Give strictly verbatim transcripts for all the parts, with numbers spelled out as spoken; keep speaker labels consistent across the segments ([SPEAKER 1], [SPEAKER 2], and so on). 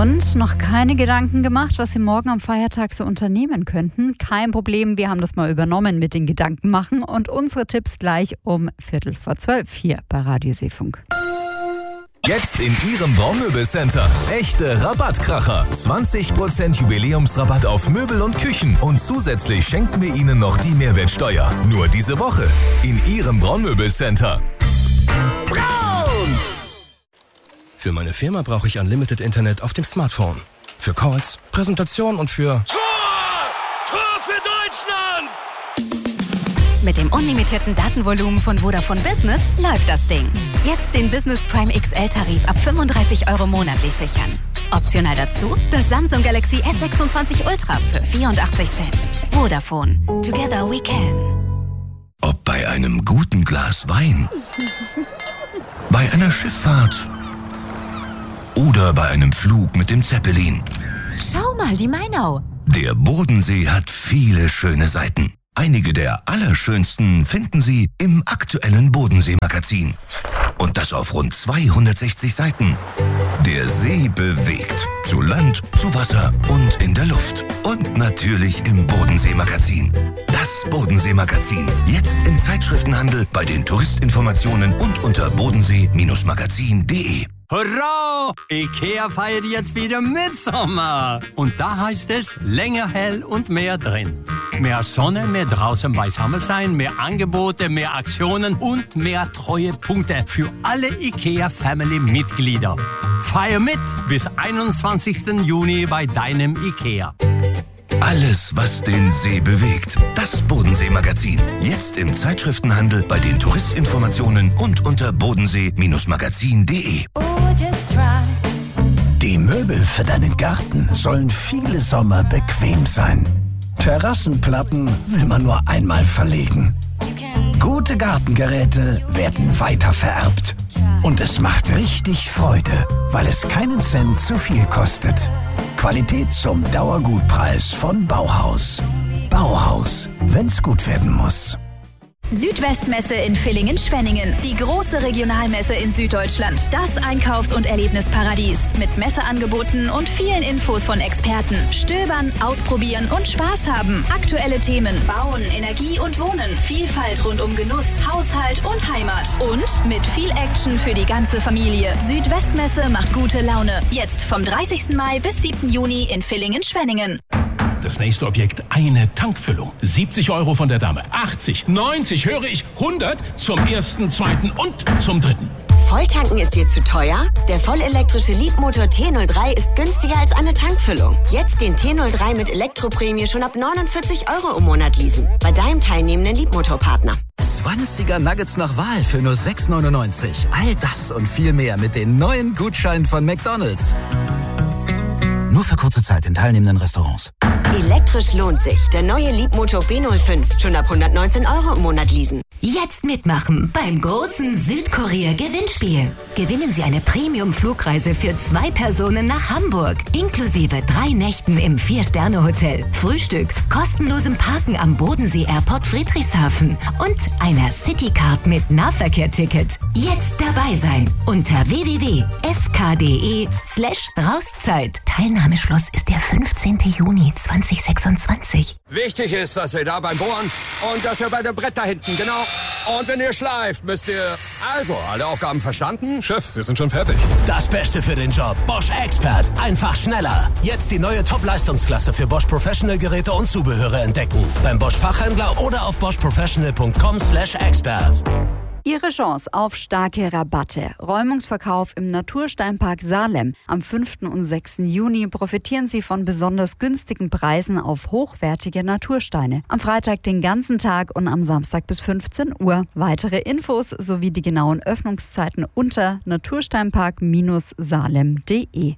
[SPEAKER 1] Und noch keine Gedanken gemacht, was Sie morgen am Feiertag so unternehmen könnten? Kein Problem, wir haben das mal übernommen mit den Gedanken machen und unsere Tipps gleich um Viertel vor zwölf hier bei Radio Seefunk.
[SPEAKER 2] Jetzt in Ihrem Baumöbelcenter. Echte Rabattkracher. zwanzig Prozent Jubiläumsrabatt auf Möbel und Küchen. Und zusätzlich schenken wir Ihnen noch die Mehrwertsteuer. Nur diese Woche in Ihrem Baumöbelcenter.
[SPEAKER 3] Braun! Für meine Firma brauche ich Unlimited Internet auf dem Smartphone. Für Calls, Präsentationen und für...
[SPEAKER 4] Tor! Tor für Deutschland!
[SPEAKER 5] Mit dem unlimitierten Datenvolumen von Vodafone Business läuft das Ding. Jetzt den Business Prime X L-Tarif ab fünfunddreißig Euro monatlich sichern. Optional dazu das Samsung Galaxy S sechsundzwanzig Ultra für vierundachtzig Cent. Vodafone. Together we can.
[SPEAKER 6] Ob bei einem guten Glas Wein, bei einer Schifffahrt oder bei einem Flug mit dem Zeppelin.
[SPEAKER 5] Schau mal, die Mainau.
[SPEAKER 6] Der Bodensee hat viele schöne Seiten. Einige der allerschönsten finden Sie im aktuellen Bodensee-Magazin. Und das auf rund zweihundertsechzig Seiten. Der See bewegt. Zu Land, zu Wasser und in der Luft. Und natürlich im Bodensee-Magazin. Das Bodensee-Magazin. Jetzt im Zeitschriftenhandel, bei den Touristinformationen und unter bodensee Magazin punkt de.
[SPEAKER 7] Hurra! IKEA feiert jetzt wieder Mitsommer. Und da heißt es länger hell und mehr drin. Mehr Sonne, mehr draußen beisammen sein, mehr Angebote, mehr Aktionen und mehr Treuepunkte für alle IKEA-Family-Mitglieder. Feier mit bis einundzwanzigsten Juni bei deinem IKEA.
[SPEAKER 6] Alles, was den See bewegt. Das Bodensee-Magazin. Jetzt im Zeitschriftenhandel, bei den Touristinformationen und unter bodensee Magazin punkt de.
[SPEAKER 8] Die Möbel für deinen Garten sollen viele Sommer bequem sein. Terrassenplatten will man nur einmal verlegen. Gute Gartengeräte werden weitervererbt. Und es macht richtig Freude, weil es keinen Cent zu viel kostet. Qualität zum Dauergutpreis von Bauhaus. Bauhaus, wenn's gut werden muss.
[SPEAKER 5] Südwestmesse in Villingen-Schwenningen. Die große Regionalmesse in Süddeutschland. Das Einkaufs- und Erlebnisparadies. Mit Messeangeboten und vielen Infos von Experten. Stöbern, ausprobieren und Spaß haben. Aktuelle Themen. Bauen, Energie und Wohnen. Vielfalt rund um Genuss, Haushalt und Heimat. Und mit viel Action für die ganze Familie. Südwestmesse macht gute Laune. Jetzt vom dreißigsten Mai bis siebten Juni in Villingen-Schwenningen.
[SPEAKER 9] Das nächste Objekt, eine Tankfüllung. siebzig Euro von der Dame. achtzig, neunzig, höre ich, hundert zum ersten, zweiten und zum dritten.
[SPEAKER 10] Volltanken ist dir zu teuer? Der vollelektrische Leapmotor T null drei ist günstiger als eine Tankfüllung. Jetzt den T null drei mit Elektroprämie schon ab neunundvierzig Euro im Monat leasen. Bei deinem teilnehmenden Leapmotor-Partner.
[SPEAKER 11] zwanziger Nuggets nach Wahl für nur sechs neunundneunzig. All das und viel mehr mit den neuen Gutscheinen von McDonald's. Nur für kurze Zeit in teilnehmenden Restaurants.
[SPEAKER 10] Elektrisch lohnt sich. Der neue Leapmotor B null fünf. Schon ab hundertneunzehn Euro im Monat leasen.
[SPEAKER 12] Jetzt mitmachen beim großen Südkorea-Gewinnspiel. Gewinnen Sie eine Premium-Flugreise für zwei Personen nach Hamburg. Inklusive drei Nächten im Vier-Sterne-Hotel, Frühstück, kostenlosem Parken am Bodensee-Airport Friedrichshafen und einer Citycard mit Nahverkehr-Ticket. Jetzt dabei sein unter w w w punkt s k punkt d e slash Rauszeit. Teilnahmeschluss ist der fünfzehnten Juni zweitausendsechsundzwanzig.
[SPEAKER 13] Wichtig ist, dass ihr da beim Bohren und dass ihr bei dem Brett da hinten, genau. Und wenn ihr schleift, müsst ihr... Also, alle Aufgaben verstanden?
[SPEAKER 3] Chef, wir sind schon fertig.
[SPEAKER 14] Das Beste für den Job. Bosch Expert. Einfach schneller. Jetzt die neue Top-Leistungsklasse für Bosch Professional Geräte und Zubehöre entdecken. Beim Bosch Fachhändler oder auf bosch professional punkt com slash expert.
[SPEAKER 1] Ihre Chance auf starke Rabatte. Räumungsverkauf im Natursteinpark Salem. Am fünften und sechsten Juni profitieren Sie von besonders günstigen Preisen auf hochwertige Natursteine. Am Freitag den ganzen Tag und am Samstag bis fünfzehn Uhr. Weitere Infos sowie die genauen Öffnungszeiten unter natursteinpark salem punkt de.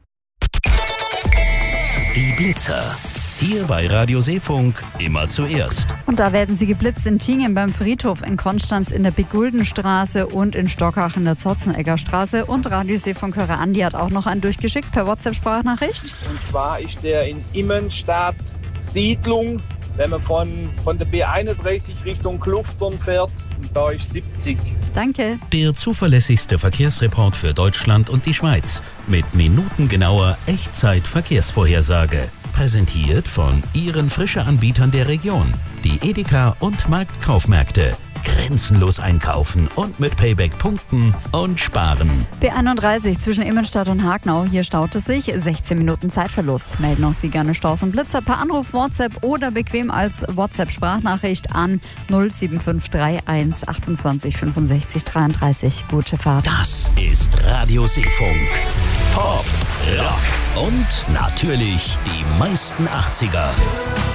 [SPEAKER 15] Die Blitzer. Hier bei Radio Seefunk immer zuerst.
[SPEAKER 1] Und da werden sie geblitzt in Tingen beim Friedhof, in Konstanz in der Big-Gulden-Straße und in Stockach in der Zotzenegger Straße. Und Radio Seefunk-Hörer Andi hat auch noch einen durchgeschickt per WhatsApp-Sprachnachricht.
[SPEAKER 16] Und zwar ist der in Immenstadt Siedlung wenn man von, von der B einunddreißig Richtung Kluftern fährt, da ist siebzig.
[SPEAKER 1] Danke.
[SPEAKER 15] Der zuverlässigste Verkehrsreport für Deutschland und die Schweiz mit minutengenauer Echtzeit-Verkehrsvorhersage. Präsentiert von Ihren Frische-Anbietern der Region. Die Edeka und Marktkaufmärkte. Grenzenlos einkaufen und mit Payback punkten und sparen.
[SPEAKER 1] B einunddreißig zwischen Immenstadt und Hagenau. Hier staut es sich. sechzehn Minuten Zeitverlust. Melden auch Sie gerne Staus und Blitzer per Anruf, WhatsApp oder bequem als WhatsApp-Sprachnachricht an null sieben fünf drei eins achtundzwanzig fünfundsechzig dreiunddreißig. Gute Fahrt.
[SPEAKER 15] Das ist Radio Seefunk. Pop, Rock und natürlich die meisten achtziger.